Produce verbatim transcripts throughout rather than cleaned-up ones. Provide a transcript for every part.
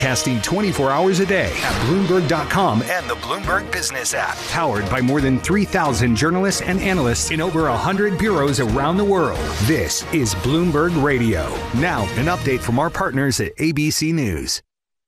Casting twenty-four hours a day at Bloomberg dot com and the Bloomberg Business app. Powered by more than three thousand journalists and analysts in over one hundred bureaus around the world. This is Bloomberg Radio. Now, an update from our partners at A B C News.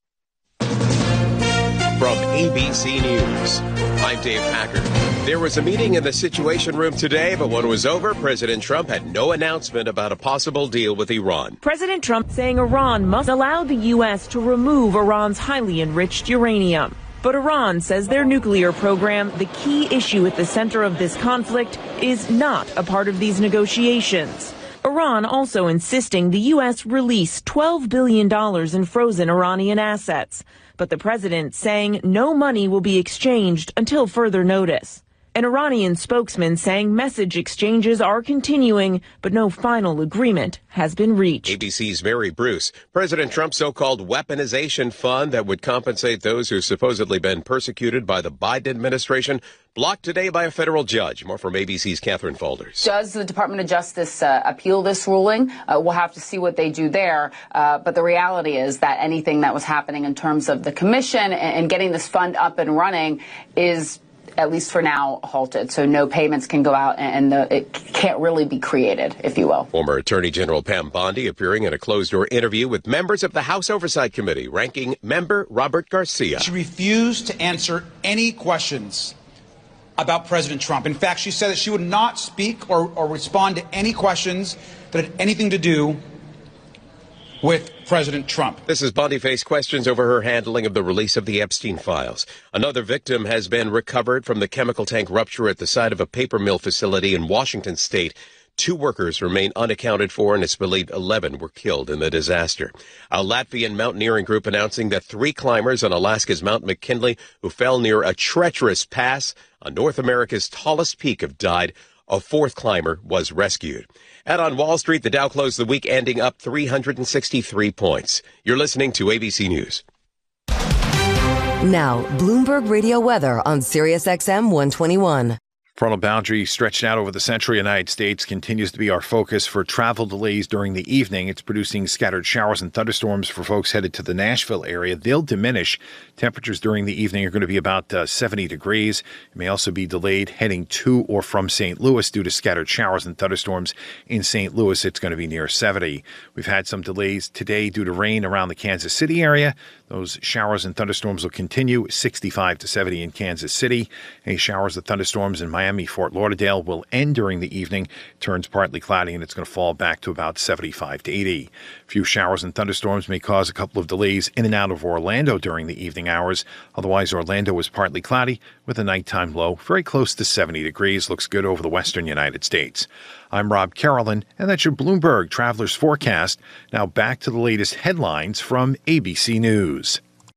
From A B C News, I'm Dave Packer. There was a meeting in the Situation Room today, but when it was over, President Trump had no announcement about a possible deal with Iran. President Trump saying Iran must allow the U S to remove Iran's highly enriched uranium. But Iran says their nuclear program, the key issue at the center of this conflict, is not a part of these negotiations. Iran also insisting the U S release twelve billion dollars in frozen Iranian assets. But the president saying no money will be exchanged until further notice. An Iranian spokesman saying message exchanges are continuing, but no final agreement has been reached. A B C's Mary Bruce. President Trump's so-called weaponization fund that would compensate those who've supposedly been persecuted by the Biden administration, blocked today by a federal judge. More from A B C's Catherine Faulders. Does the Department of Justice uh, appeal this ruling? Uh, we'll have to see what they do there. Uh, but the reality is that anything that was happening in terms of the commission and, and getting this fund up and running is, at least for now, halted. So no payments can go out and the, it can't really be created, if you will. Former Attorney General Pam Bondi appearing in a closed-door interview with members of the House Oversight Committee, ranking member Robert Garcia. She refused to answer any questions about President Trump. In fact, she said that she would not speak or, or respond to any questions that had anything to do with President Trump. This is Bondi faced questions over her handling of the release of the Epstein files. Another victim has been recovered from the chemical tank rupture at the site of a paper mill facility in Washington state. Two workers remain unaccounted for, and it's believed eleven were killed in the disaster. A Latvian mountaineering group announcing that three climbers on Alaska's Mount McKinley who fell near a treacherous pass on North America's tallest peak have died. A fourth climber was rescued. And on Wall Street, the Dow closed the week ending up three hundred sixty-three points. You're listening to A B C News. Now, Bloomberg Radio weather on Sirius X M one twenty-one. Frontal boundary stretched out over the central United States continues to be our focus for travel delays during the evening. It's producing scattered showers and thunderstorms for folks headed to the Nashville area. They'll diminish. Temperatures during the evening are going to be about uh, seventy degrees. It may also be delayed heading to or from Saint Louis due to scattered showers and thunderstorms. In Saint Louis, it's going to be near seventy. We've had some delays today due to rain around the Kansas City area. Those showers and thunderstorms will continue, sixty-five to seventy in Kansas City. Any showers and thunderstorms in Miami, Fort Lauderdale will end during the evening. It turns partly cloudy, and it's going to fall back to about seventy-five to eighty. A few showers and thunderstorms may cause a couple of delays in and out of Orlando during the evening hours. Otherwise, Orlando is partly cloudy with a nighttime low very close to seventy degrees. Looks good over the western United States. I'm Rob Carolyn, and that's your Bloomberg Travelers Forecast. Now back to the latest headlines from A B C News.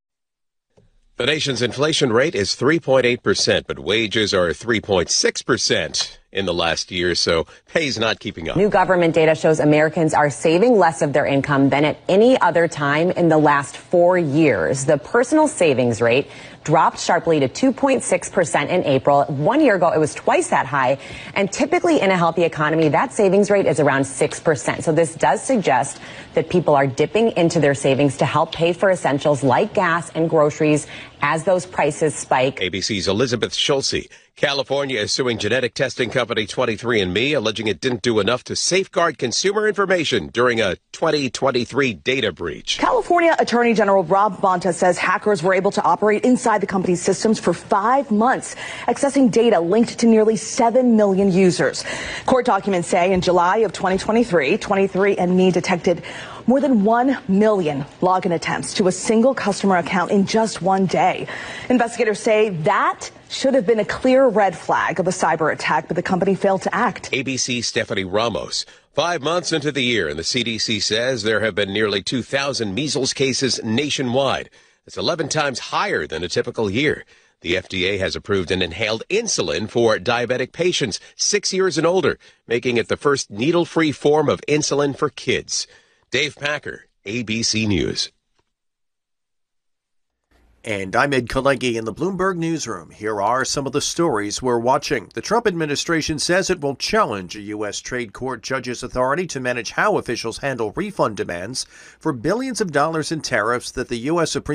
The nation's inflation rate is three point eight percent, but wages are three point six percent in the last year, so pay's not keeping up. New government data shows Americans are saving less of their income than at any other time in the last four years. The personal savings rate dropped sharply to two point six percent in April. One year ago, it was twice that high. And typically in a healthy economy, that savings rate is around six percent. So this does suggest that people are dipping into their savings to help pay for essentials like gas and groceries as those prices spike. A B C's Elizabeth Schulze. California is suing genetic testing company twenty-three and me, alleging it didn't do enough to safeguard consumer information during a twenty twenty-three data breach. California Attorney General Rob Bonta says hackers were able to operate inside the company's systems for five months, accessing data linked to nearly seven million users. Court documents say in July of twenty twenty-three, twenty-three and me detected more than one million login attempts to a single customer account in just one day. Investigators say that should have been a clear red flag of a cyber attack, but the company failed to act. A B C's Stephanie Ramos. Five months into the year, and the C D C says there have been nearly two thousand measles cases nationwide. That's eleven times higher than a typical year. The F D A has approved an inhaled insulin for diabetic patients six years and older, making it the first needle-free form of insulin for kids. Dave Packer, A B C News. And I'm Ed Kalegi in the Bloomberg Newsroom. Here are some of the stories we're watching. The Trump administration says it will challenge a U S trade court judge's authority to manage how officials handle refund demands for billions of dollars in tariffs that the U S Supreme